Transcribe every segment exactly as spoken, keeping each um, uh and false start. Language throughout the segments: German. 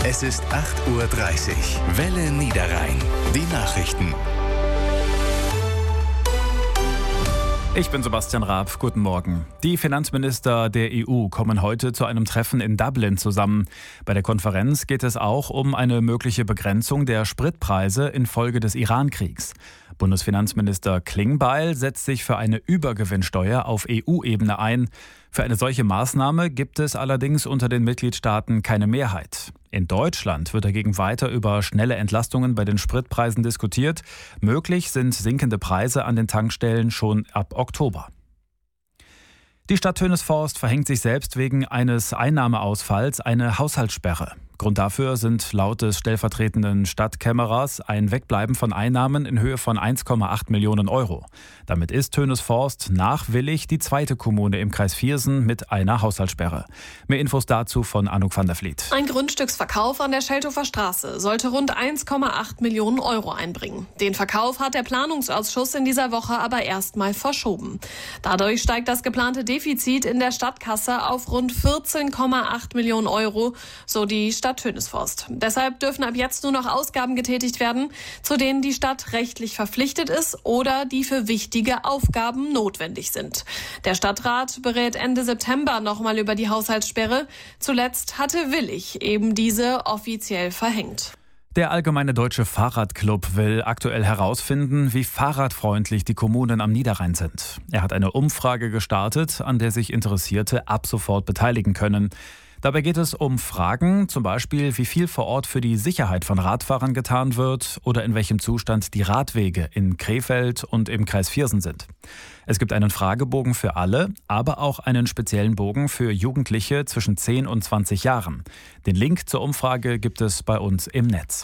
Es ist acht Uhr dreißig. Welle Niederrhein. Die Nachrichten. Ich bin Sebastian Raab. Guten Morgen. Die Finanzminister der E U kommen heute zu einem Treffen in Dublin zusammen. Bei der Konferenz geht es auch um eine mögliche Begrenzung der Spritpreise infolge des Iran-Kriegs. Bundesfinanzminister Klingbeil setzt sich für eine Übergewinnsteuer auf E U-Ebene ein. Für eine solche Maßnahme gibt es allerdings unter den Mitgliedstaaten keine Mehrheit. In Deutschland wird dagegen weiter über schnelle Entlastungen bei den Spritpreisen diskutiert. Möglich sind sinkende Preise an den Tankstellen schon ab Oktober. Die Stadt Tönesforst verhängt sich selbst wegen eines Einnahmeausfalls eine Haushaltssperre. Grund dafür sind laut des stellvertretenden Stadtkämmerers ein Wegbleiben von Einnahmen in Höhe von eins Komma acht Millionen Euro. Damit ist Tönesforst nach Willich die zweite Kommune im Kreis Viersen mit einer Haushaltssperre. Mehr Infos dazu von Anouk van der Vliet. Ein Grundstücksverkauf an der Schelthofer Straße sollte rund eins Komma acht Millionen Euro einbringen. Den Verkauf hat der Planungsausschuss in dieser Woche aber erstmal verschoben. Dadurch steigt das geplante Defizit in der Stadtkasse auf rund vierzehn Komma acht Millionen Euro, so die Stadt Tönesforst. Deshalb dürfen ab jetzt nur noch Ausgaben getätigt werden, zu denen die Stadt rechtlich verpflichtet ist oder die für wichtige Aufgaben notwendig sind. Der Stadtrat berät Ende September nochmal über die Haushaltssperre. Zuletzt hatte Willich eben diese offiziell verhängt. Der Allgemeine Deutsche Fahrradclub will aktuell herausfinden, wie fahrradfreundlich die Kommunen am Niederrhein sind. Er hat eine Umfrage gestartet, an der sich Interessierte ab sofort beteiligen können. Dabei geht es um Fragen, zum Beispiel, wie viel vor Ort für die Sicherheit von Radfahrern getan wird oder in welchem Zustand die Radwege in Krefeld und im Kreis Viersen sind. Es gibt einen Fragebogen für alle, aber auch einen speziellen Bogen für Jugendliche zwischen zehn und zwanzig Jahren. Den Link zur Umfrage gibt es bei uns im Netz.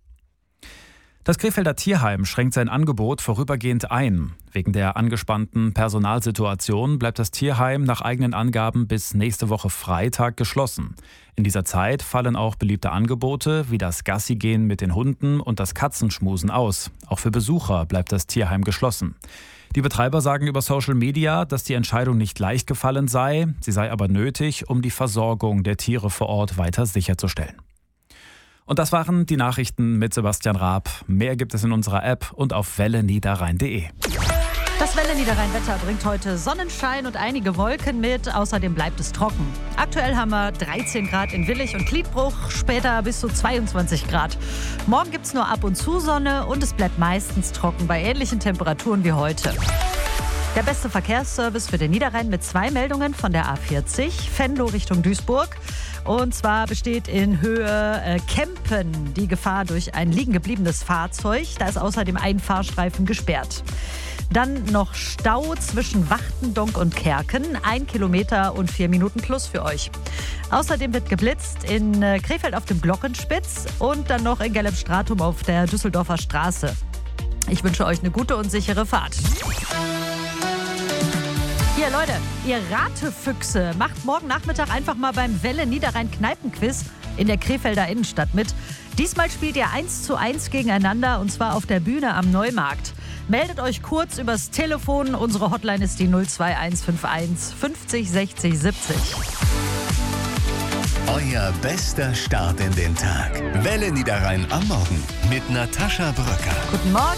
Das Krefelder Tierheim schränkt sein Angebot vorübergehend ein. Wegen der angespannten Personalsituation bleibt das Tierheim nach eigenen Angaben bis nächste Woche Freitag geschlossen. In dieser Zeit fallen auch beliebte Angebote wie das Gassigehen mit den Hunden und das Katzenschmusen aus. Auch für Besucher bleibt das Tierheim geschlossen. Die Betreiber sagen über Social Media, dass die Entscheidung nicht leicht gefallen sei. Sie sei aber nötig, um die Versorgung der Tiere vor Ort weiter sicherzustellen. Und das waren die Nachrichten mit Sebastian Raab. Mehr gibt es in unserer App und auf welle niederrhein punkt de. Das Welle Niederrhein-Wetter bringt heute Sonnenschein und einige Wolken mit. Außerdem bleibt es trocken. Aktuell haben wir dreizehn Grad in Willich und Klietbruch, später bis zu zweiundzwanzig Grad. Morgen gibt es nur ab und zu Sonne und es bleibt meistens trocken bei ähnlichen Temperaturen wie heute. Der beste Verkehrsservice für den Niederrhein mit zwei Meldungen von der A vierzig, Venlo Richtung Duisburg. Und zwar besteht in Höhe äh, Kempen die Gefahr durch ein liegen gebliebenes Fahrzeug. Da ist außerdem ein Fahrstreifen gesperrt. Dann noch Stau zwischen Wachtendonk und Kerken. Ein Kilometer und vier Minuten plus für euch. Außerdem wird geblitzt in äh, Krefeld auf dem Glockenspitz und dann noch in Gelbstratum auf der Düsseldorfer Straße. Ich wünsche euch eine gute und sichere Fahrt. Hier Leute, ihr Ratefüchse, macht morgen Nachmittag einfach mal beim Welle Niederrhein Kneipenquiz in der Krefelder Innenstadt mit. Diesmal spielt ihr eins zu eins gegeneinander und zwar auf der Bühne am Neumarkt. Meldet euch kurz übers Telefon, unsere Hotline ist die null zwei eins fünf eins fünfzig sechzig siebzig. Euer bester Start in den Tag. Welle Niederrhein am Morgen mit Natascha Bröcker. Guten Morgen.